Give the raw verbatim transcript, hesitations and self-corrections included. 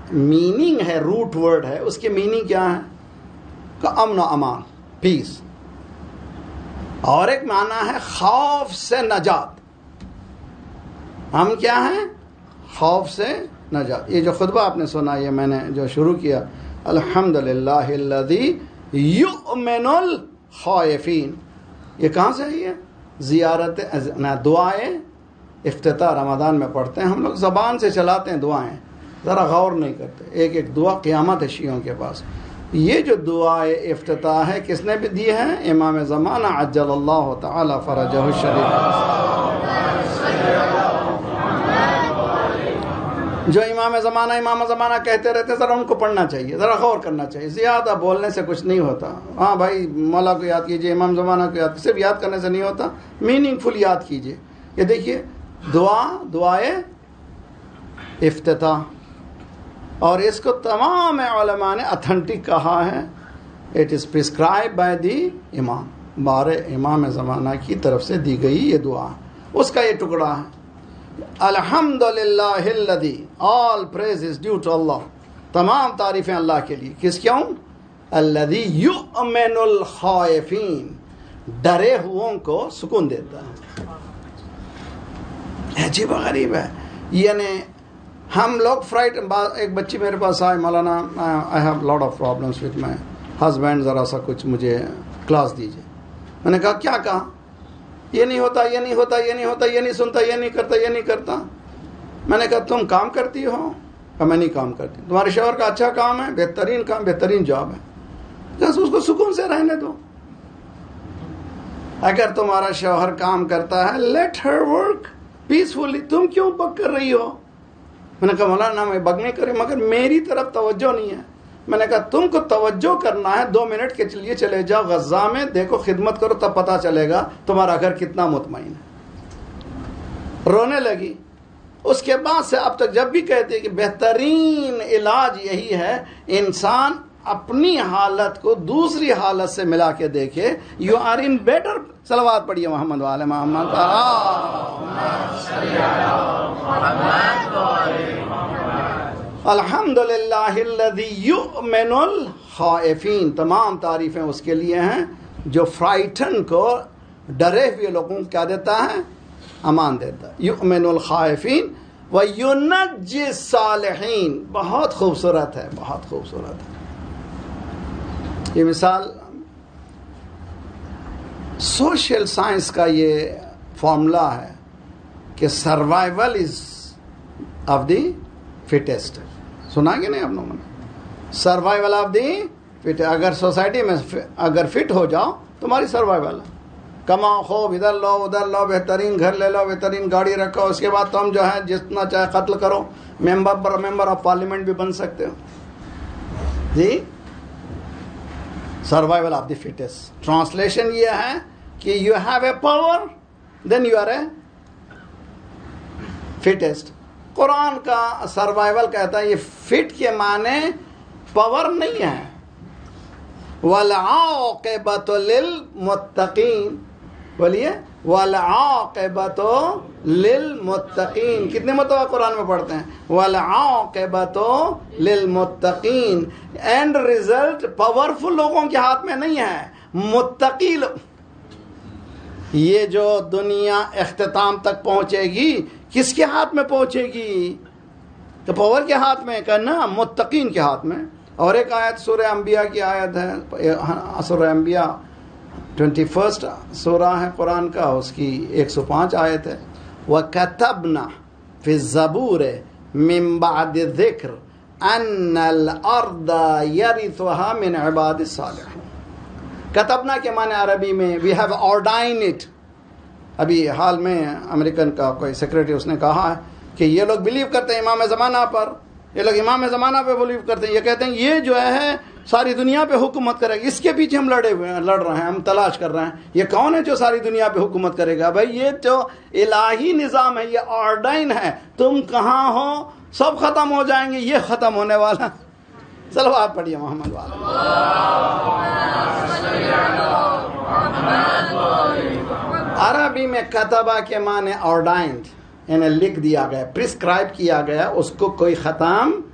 Meaning ہے، root word ہے، اس کی میننگ کیا ہے کہ امن و امان، پیس. اور ایک معنی ہے خوف سے نجات. ہم کیا ہیں؟ خوف سے نجات. یہ جو خطبہ آپ نے سنا، یہ میں نے جو شروع کیا، الحمدللہ الذی یؤمن الخائفین، یہ کہاں سے ہے؟ یہ زیارت دعائیں افتتاح رمضان میں پڑھتے ہیں ہم لوگ، زبان سے چلاتے ہیں دعائیں، ذرا غور نہیں کرتے. ایک ایک دعا قیامت ہے شیعوں کے پاس. یہ جو دعائیں افتتاح ہے کس نے بھی دی ہے؟ امام زمانہ عجل اللہ تعالی فرجہ الشریف. جو امام زمانہ امام زمانہ کہتے رہتے، ذرا ان کو پڑھنا چاہیے، ذرا غور کرنا چاہیے. زیادہ بولنے سے کچھ نہیں ہوتا. ہاں بھائی مولا کو یاد کیجئے، امام زمانہ کو یاد، صرف یاد کرنے سے نہیں ہوتا، میننگ فل یاد کیجئے. یہ دیکھیے دعا، دعائے افتتاح، اور اس کو تمام علماء نے اتھینٹک کہا ہے. It is prescribed by the امام، بارے امام زمانہ کی طرف سے دی گئی یہ دعا، اس کا یہ ٹکڑا ہے. الحمدللہ الذی، آل پریز از ڈیو ٹو اللہ، تمام تعریفیں اللہ کے لیے. کس کیوں؟ الذی یؤمن الخائفین، ڈرے ہووں کو سکون دیتا ہے. عجیب و غریب ہے. یعنی ہم لوگ فرائٹ، ایک بچی میرے پاس آئے، مولانا I have lot of problems with my husband, ذرا سا کچھ مجھے کلاس دیجیے. میں نے کہا کیا کہا؟ یہ نہیں ہوتا، یہ نہیں ہوتا، یہ نہیں ہوتا، یہ نہیں سنتا، یہ نہیں کرتا، یہ نہیں کرتا. میں نے کہا تم کام کرتی ہو؟ کہ میں نہیں کام کرتی. تمہارے شوہر کا اچھا کام ہے، بہترین کام، بہترین جاب ہے، بس اس کو سکون سے رہنے دو. اگر تمہارا شوہر کام کرتا ہے، لیٹ ہر ورک پیسفلی، تم کیوں بک کر رہی ہو؟ میں نے کہا مولانا میں بگ نہیں کر رہی، مگر میری طرف توجہ نہیں ہے. میں نے کہا تم کو توجہ کرنا ہے، دو منٹ کے لیے چلے جاؤ غزہ میں، دیکھو خدمت کرو، تب پتہ چلے گا تمہارا گھر کتنا مطمئن ہے. رونے لگی. اس کے بعد سے اب تک جب بھی کہتے کہ بہترین علاج یہی ہے انسان اپنی حالت کو دوسری حالت سے ملا کے دیکھے. You are in better. صلوات پڑھیے محمد والے محمد. الحمدللہ الذی یؤمن الخائفین، تمام تعریفیں اس کے لیے ہیں جو فرائٹن کو، ڈرے ہوئے لوگوں کو کیا دیتا ہے؟ امان دیتا ہے. یؤمن الخائفین وینجی الصالحین. بہت خوبصورت ہے، بہت خوبصورت ہے. یہ مثال سوشل سائنس کا یہ فارمولا ہے کہ survival is of the fittest. سنا کہ نہیں آپ لوگوں نے؟ Survival of the fit. اگر سوسائٹی میں اگر فٹ ہو جاؤ تمہاری سروائیول ہے. کماؤ خوب، ادھر لو ادھر لو، بہترین گھر لے لو، بہترین گاڑی رکھو، اس کے بعد تم جو ہے جتنا چاہے قتل کرو، ممبر ممبر آف پارلیمنٹ بھی بن سکتے ہو. جی survival of the fittest. Translation یہ ہے کہ you have a power then you are a fittest. قرآن کا سروائیول کہتا ہے یہ فٹ کے معنی پاور نہیں ہے. والعاقبۃ للمتقین. بولیے والعاقبۃ للمتقین. کتنے مرتبہ قرآن میں پڑھتے ہیں؟ والعاقبۃ للمتقین. اینڈ ریزلٹ پاورفل لوگوں کے ہاتھ میں نہیں ہے، متقی. یہ جو دنیا اختتام تک پہنچے گی کس کے ہاتھ میں پہنچے گی؟ تو پاور کے ہاتھ میں کہنا، متقین کے ہاتھ میں. اور ایک آیت سورہ انبیاء کی آیت ہے، سورہ انبیاء ٹوینٹی فرسٹ سورہ ہے قرآن کا، اس کی ایک سو پانچ آیت ہے. وَكَتَبْنَا فِي الزَّبُورِ مِن بَعْدِ الذِّكْرِ أَنَّ الْأَرْضَ يَرِثُهَا مِنْ عِبَادِ الصَّالِحِينَ. کتبنا کے معنی عربی میں وی ہیو آرڈائن اٹ. ابھی حال میں امریکن کا کوئی سیکریٹری اس نے کہا ہے کہ یہ لوگ بلیو کرتے ہیں امام زمانہ پر، یہ لوگ امام زمانہ پہ بلیو کرتے ہیں. یہ کہتے ہیں یہ جو ہے ساری دنیا پہ حکومت کرے گا. اس کے پیچھے ہم لڑے ہوئے ہیں، لڑ رہے ہیں، ہم تلاش کر رہے ہیں یہ کون ہے جو ساری دنیا پہ حکومت کرے گا. بھائی یہ جو الہی نظام ہے، یہ آرڈائن ہے. تم کہاں ہو، سب ختم ہو جائیں گے، یہ ختم ہونے والا. چلو آپ پڑھیے محمد والا. عربی میں کتبہ کے معنی آرڈائنڈ، یعنی لکھ دیا گیا، پرسکرائب کیا گیا، اس کو کوئی ختم